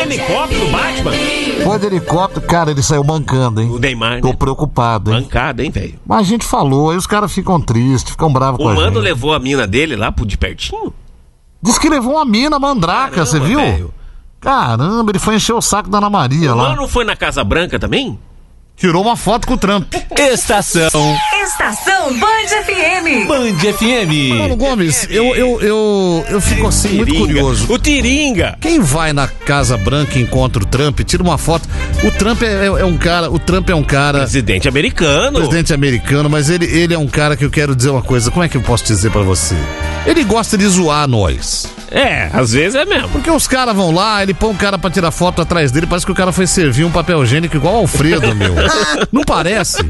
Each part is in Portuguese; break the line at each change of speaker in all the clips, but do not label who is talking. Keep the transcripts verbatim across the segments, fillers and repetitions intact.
helicóptero, Batman?
Foi de helicóptero, cara, ele saiu mancando, hein?
O Neymar,
Tô
né?
preocupado, hein?
Mancada, hein, velho?
Mas a gente falou, aí os caras ficam tristes, ficam bravos
O
com a
Mano
gente.
levou a mina dele lá pro de pertinho?
Diz que levou uma mina mandraca,
Caramba,
você viu?
velho.
Caramba, ele foi encher o saco da Ana Maria
O
lá.
Mano foi na Casa Branca também?
Tirou uma foto com o Trump.
Estação
Estação Band F M.
Band F M.
Mano Gomes, eu, eu, eu, eu fico assim muito
Tiringa.
curioso.
O Tiringa.
Quem vai na Casa Branca e encontra o Trump, tira uma foto. O Trump é, é- é um cara, o Trump é um cara,
Presidente americano.
presidente americano, mas ele, ele é um cara que eu quero dizer uma coisa. Como é que eu posso dizer pra você? Ele gosta de zoar nós.
É, às vezes é mesmo.
Porque os caras vão lá, ele põe um cara pra tirar foto atrás dele, parece que o cara foi servir um papel higiênico igual o Alfredo, meu. Não parece?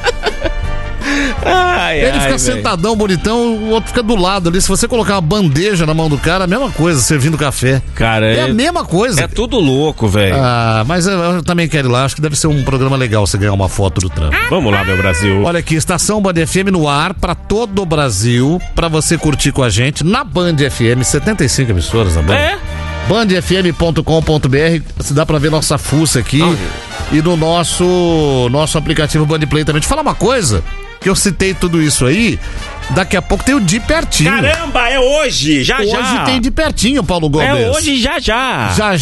Ai,
Ele
ai,
fica
véio.
sentadão, bonitão, o outro fica do lado ali. Se você colocar uma bandeja na mão do cara, é a mesma coisa, servindo café.
Cara,
É
é,
a mesma coisa.
é tudo louco, velho.
Ah, mas eu, eu também quero ir lá. Acho que deve ser um programa legal você ganhar uma foto do Trump.
Vamos lá, meu Brasil.
Olha aqui, Estação Band F M no ar pra todo o Brasil, pra você curtir com a gente na Band F M, setenta e cinco emissoras na Band.
É?
band f m ponto com ponto b r, se dá pra ver nossa fuça aqui e no nosso nosso aplicativo Band Play também. Deixa eu falar uma coisa, que eu citei tudo isso aí, daqui a pouco tem o de pertinho.
Caramba, é hoje, já
Hoje
já.
tem de pertinho, Paulo Gomes.
É hoje, já já.
Já